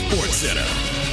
Sports Center.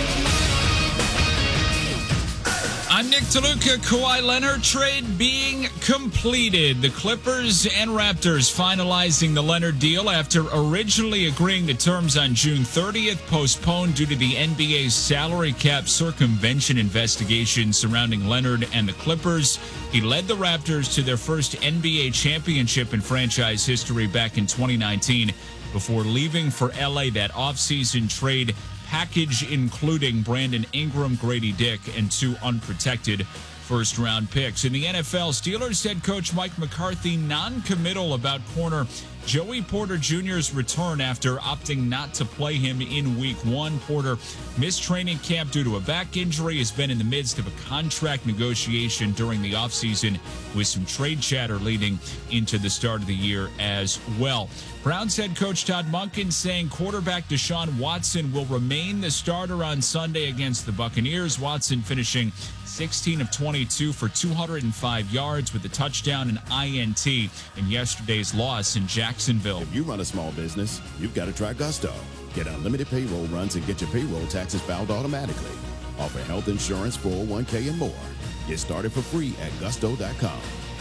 I'm Nick DeLuca. Kawhi Leonard trade being completed. The Clippers and Raptors finalizing the Leonard deal after originally agreeing to terms on June 30th, postponed due to the NBA's salary cap circumvention investigation surrounding Leonard and the Clippers. He led the Raptors to their first NBA championship in franchise history back in 2019 before leaving for LA. That offseason trade package including Brandon Ingram, Grady Dick, and 2 unprotected first-round picks. In the NFL, Steelers head coach Mike McCarthy non-committal about corner Joey Porter Jr.'s return after opting not to play him in Week 1. Porter missed training camp due to a back injury, has been in the midst of a contract negotiation during the offseason with some trade chatter leading into the start of the year as well. Browns head coach Todd Monken saying quarterback Deshaun Watson will remain the starter on Sunday against the Buccaneers. Watson finishing 16 of 22 for 205 yards with a touchdown and INT in yesterday's loss in Jacksonville. If you run a small business, you've got to try Gusto. Get unlimited payroll runs and get your payroll taxes filed automatically. Offer health insurance, 401k, and more. Get started for free at gusto.com.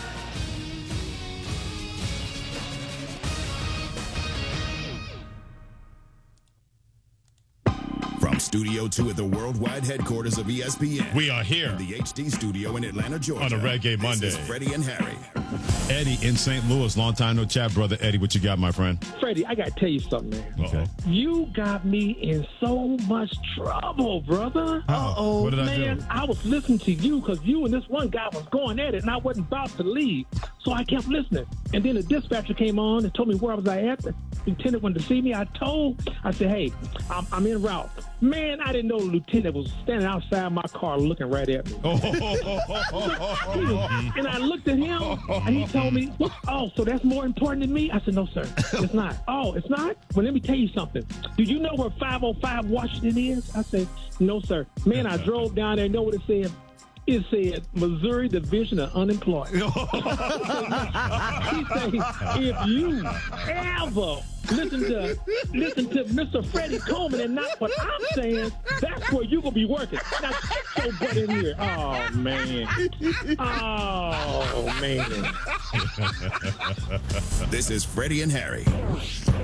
From Studio 2 at the worldwide headquarters of ESPN. We are here. In the HD studio in Atlanta, Georgia. On a Reggae Monday. This is Freddie and Harry. Eddie in St. Louis. Long time no chat, brother. Eddie, what you got, my friend? Freddie, I got to tell you something, man. Okay. You got me in so much trouble, brother. Uh-oh. What did I do? Man, I was listening to you because you and this one guy was going at it, and I wasn't about to leave. So I kept listening. And then the dispatcher came on and told me where I was at. The lieutenant wanted to see me. I said, hey, I'm en route. Man, I didn't know the lieutenant was standing outside my car looking right at me. And I looked at him, and he told me, oh, so that's more important than me? I said, no, sir, it's not. Oh, it's not? Well, let me tell you something. Do you know where 505 Washington is? I said, no, sir. Man, I drove down there and know what it said? It said Missouri Division of Unemployed. He said, if you ever listen to Mr. Freddie Coleman and not what I'm saying, that's where you're going to be working. Now, get your butt in here. Oh, man. Oh, man. This is Freddie and Harry.